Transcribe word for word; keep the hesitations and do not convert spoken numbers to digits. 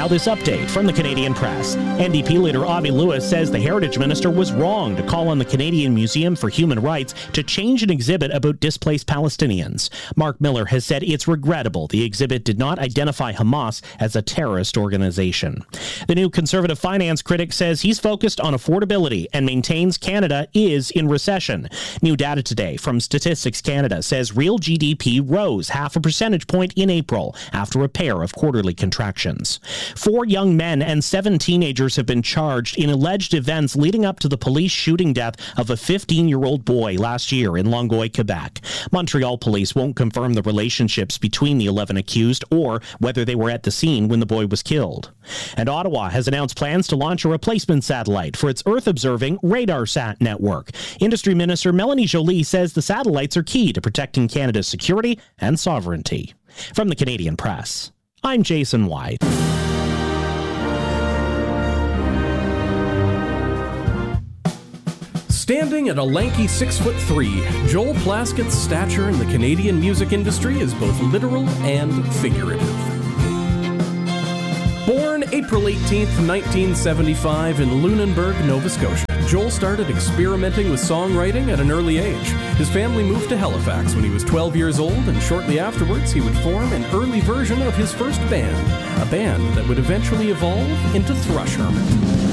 Now this update from the Canadian Press. N D P leader Avi Lewis says the Heritage Minister was wrong to call on the Canadian Museum for Human Rights to change an exhibit about displaced Palestinians. Mark Miller has said it's regrettable the exhibit did not identify Hamas as a terrorist organization. The new Conservative finance critic says he's focused on affordability and maintains Canada is in recession. New data today from Statistics Canada says real G D P rose half a percentage point in April after a pair of quarterly contractions. Four young men and seven teenagers have been charged in alleged events leading up to the police shooting death of a fifteen-year-old boy last year in Longueuil, Quebec. Montreal police won't confirm the relationships between the eleven accused or whether they were at the scene when the boy was killed. And Ottawa has announced plans to launch a replacement satellite for its Earth-observing RadarSat network. Industry Minister Melanie Joly says the satellites are key to protecting Canada's security and sovereignty. From the Canadian Press, I'm Jason White. Standing at a lanky six foot three, Joel Plaskett's stature in the Canadian music industry is both literal and figurative. Born April eighteenth, nineteen seventy-five in Lunenburg, Nova Scotia, Joel started experimenting with songwriting at an early age. His family moved to Halifax when he was twelve years old, and shortly afterwards he would form an early version of his first band, a band that would eventually evolve into Thrush Hermit.